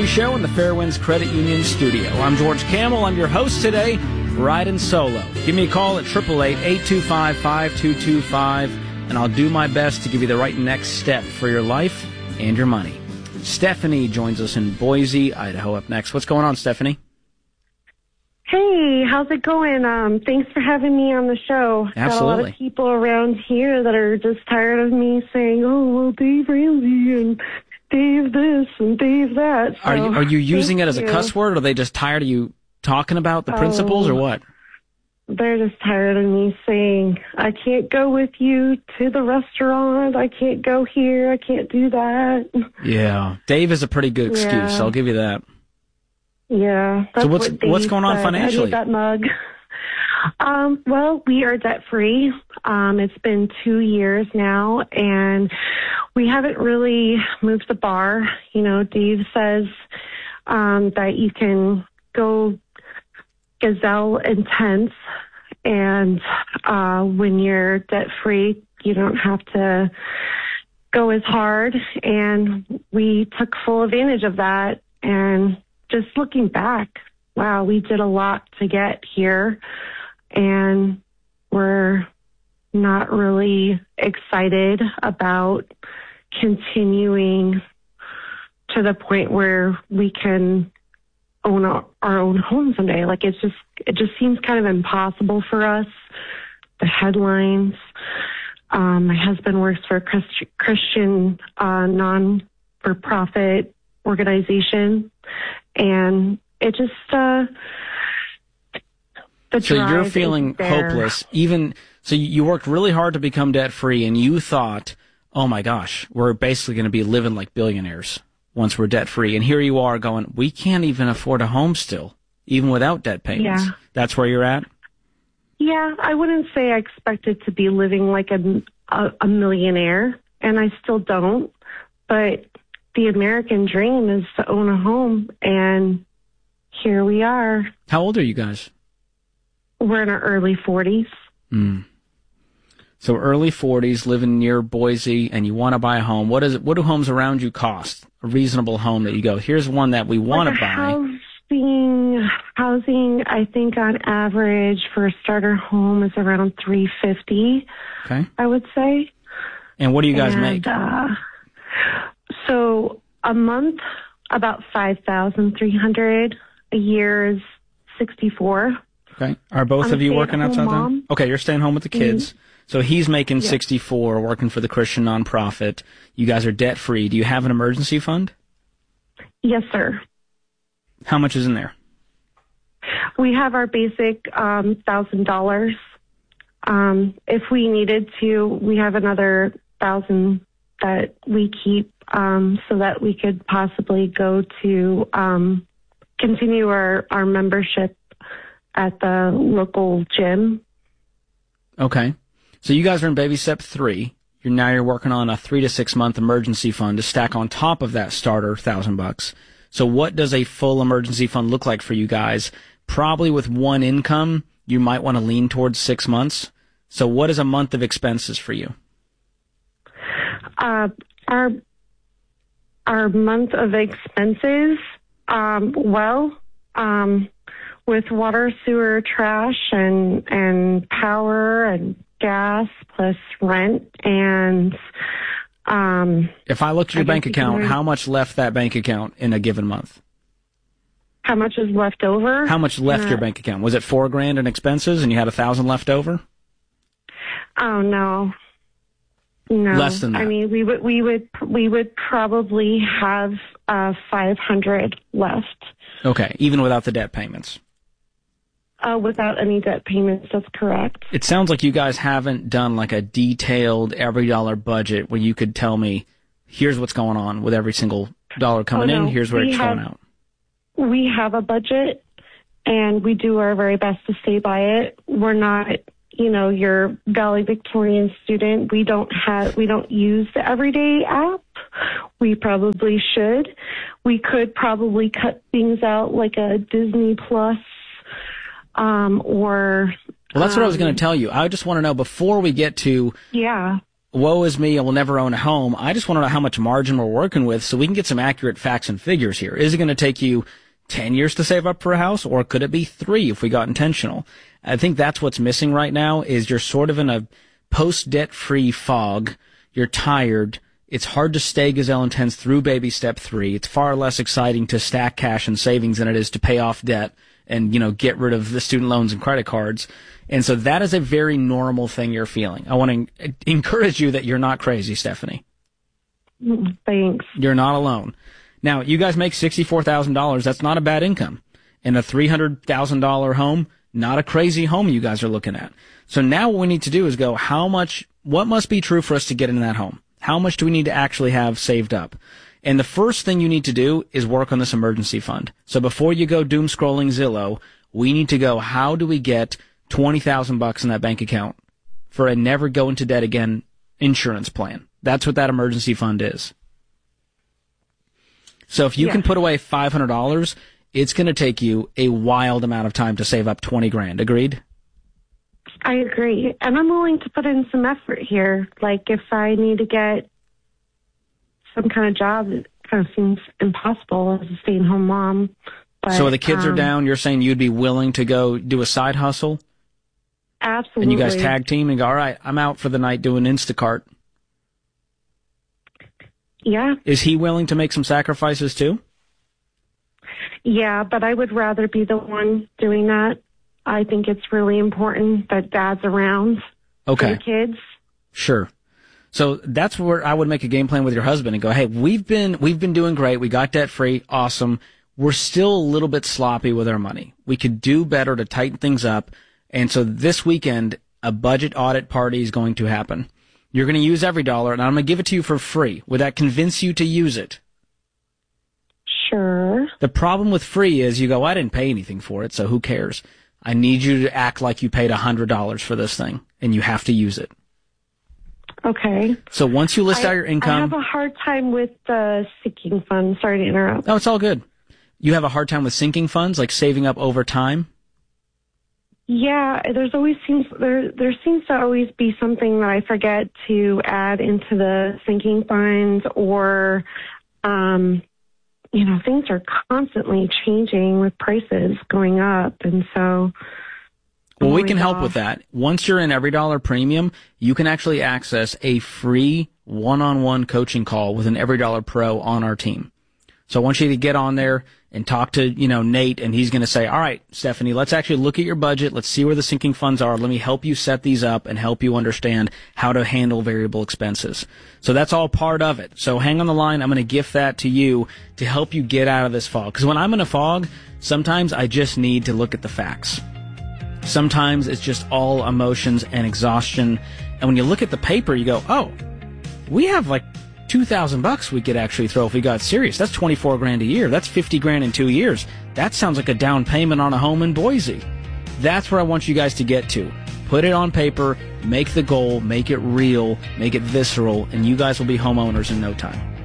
Show in the Fairwinds Credit Union studio. I'm George Camel. I'm your host today, riding solo. Give me a call at 888-825-5225, and I'll do my best to give you the right next step for your life and your money. Stephanie joins us in Boise, Idaho, up next. What's going on, Stephanie? Hey, how's it going? Thanks for having me on the show. Absolutely. Got a lot of people around here that are just tired of me saying, oh, well, Dave Ramsey and Dave this and Dave that. So, are you using it as a cuss word, or are they just tired of you talking about the principles, or what? They're just tired of me saying, I can't go with you to the restaurant. I can't go here. I can't do that. Yeah. Dave is a pretty good excuse. Yeah. I'll give you that. Yeah. That's So what's going on financially? I need that mug. Well, we are debt-free. It's been 2 years now, and we haven't really moved the bar. You know, Dave says that you can go gazelle intense, and when you're debt-free, you don't have to go as hard, and we took full advantage of that. And just looking back, wow, we did a lot to get here, and we're not really excited about continuing to the point where we can own our own home someday. Like, it just seems kind of impossible for us. The headlines. My husband works for a Christian non-for-profit organization, and it just so you're feeling hopeless. So you worked really hard to become debt free, and you thought, oh my gosh, we're basically going to be living like billionaires once we're debt free. And here you are going, we can't even afford a home still, even without debt payments. Yeah. That's where you're at? Yeah, I wouldn't say I expected to be living like a millionaire, and I still don't. But the American dream is to own a home, and here we are. How old are you guys? We're in our early 40s. So early 40s, living near Boise, and you want to buy a home. What do homes around you cost? A reasonable home that you go, here's one that we want to buy. Housing, I think on average for a starter home is around $350. Okay. I would say. And what do you guys make? So a month, about $5,300. A year is $64. Okay. Are both of you working outside then? Okay, you're staying home with the kids. Mm-hmm. So he's making $64, working for the Christian nonprofit. You guys are debt free. Do you have an emergency fund? Yes, sir. How much is in there? We have our basic $1,000. If we needed to, we have another $1,000 that we keep so that we could possibly go to continue our membership at the local gym. Okay. So you guys are in baby step 3. You're working on a 3 to 6 month emergency fund to stack on top of that starter $1,000. So what does a full emergency fund look like for you guys? Probably with one income, you might want to lean towards 6 months. So what is a month of expenses for you? Our month of expenses, with water, sewer, trash, and power and gas plus rent and if I looked at your bank account, how much left that bank account in a given month? How much is left over? How much left your bank account? Was it $4,000 in expenses and you had $1,000 left over? Oh no. No. Less than that. I mean, we would probably have $500 left. Okay, even without the debt payments. Without any debt payments, that's correct. It sounds like you guys haven't done like a detailed every dollar budget where you could tell me, here's what's going on with every single dollar coming in, here's where it's going out. We have a budget, and we do our very best to stay by it. We're not, your valedictorian student. We don't use the Everyday app. We probably should. We could probably cut things out like a Disney Plus. Well, that's what I was going to tell you. I just want to know, before we get to woe is me, I will never own a home. I just want to know how much margin we're working with so we can get some accurate facts and figures here. Is it going to take you 10 years to save up for a house, or could it be 3 if we got intentional? I think that's what's missing right now is you're sort of in a post-debt-free fog. You're tired. It's hard to stay gazelle intense through baby step 3. It's far less exciting to stack cash and savings than it is to pay off debt and, get rid of the student loans and credit cards. And so that is a very normal thing you're feeling. I want to encourage you that you're not crazy, Stephanie. Thanks. You're not alone. Now, you guys make $64,000. That's not a bad income. And a $300,000 home, not a crazy home you guys are looking at. So now what we need to do is go, what must be true for us to get into that home? How much do we need to actually have saved up? And the first thing you need to do is work on this emergency fund. So before you go doom scrolling Zillow, we need to go, how do we get $20,000 in that bank account for a never go into debt again insurance plan? That's what that emergency fund is. So if you can put away $500, it's going to take you a wild amount of time to save up $20,000. Agreed? I agree. And I'm willing to put in some effort here. Like if I need to get some kind of job, it kind of seems impossible as a stay-at-home mom. But, so the kids are down. You're saying you'd be willing to go do a side hustle? Absolutely. And you guys tag team and go, all right, I'm out for the night doing Instacart. Yeah. Is he willing to make some sacrifices too? Yeah, but I would rather be the one doing that. I think it's really important that Dad's around for the kids. Sure. So that's where I would make a game plan with your husband and go, hey, we've been doing great. We got debt free. Awesome. We're still a little bit sloppy with our money. We could do better to tighten things up. And so this weekend, a budget audit party is going to happen. You're going to use every dollar, and I'm going to give it to you for free. Would that convince you to use it? Sure. The problem with free is you go, I didn't pay anything for it, so who cares? I need you to act like you paid $100 for this thing, and you have to use it. Okay. So once you list out your income... I have a hard time with the sinking fund. Sorry to interrupt. No, it's all good. You have a hard time with sinking funds, like saving up over time? Yeah, there seems to always be something that I forget to add into the sinking funds, or, things are constantly changing with prices going up, and so. Well, we can help with that. Once you're in Every Dollar Premium, you can actually access a free one-on-one coaching call with an Every Dollar Pro on our team. So I want you to get on there and talk to, Nate, and he's going to say, all right, Stephanie, let's actually look at your budget. Let's see where the sinking funds are. Let me help you set these up and help you understand how to handle variable expenses. So that's all part of it. So hang on the line. I'm going to gift that to you to help you get out of this fog. Because when I'm in a fog, sometimes I just need to look at the facts. Sometimes it's just all emotions and exhaustion. And when you look at the paper, you go, oh, we have like $2,000 we could actually throw if we got serious. That's $24,000 a year. That's $50,000 in 2 years. That sounds like a down payment on a home in Boise. That's where I want you guys to get to. Put it on paper, make the goal, make it real, make it visceral, and you guys will be homeowners in no time.